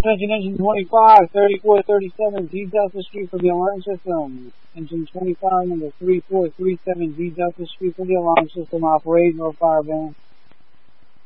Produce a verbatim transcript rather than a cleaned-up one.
Attention engine twenty-five, thirty-four thirty-seven, Z Delta Street for the alarm system. Engine twenty-five, number three four three seven, Z Delta Street for the alarm system. Operate, no fire van.